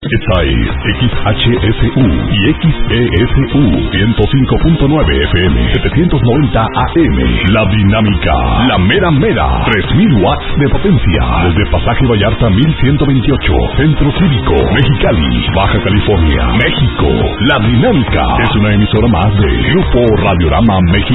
Esta es XHSU y XESU 105.9 FM 790 AM. La Dinámica, la mera mera, 3000 watts de potencia. Desde Pasaje Vallarta 1128, Centro Cívico, Mexicali, Baja California, México. La Dinámica es una emisora más de Grupo Radiorama México.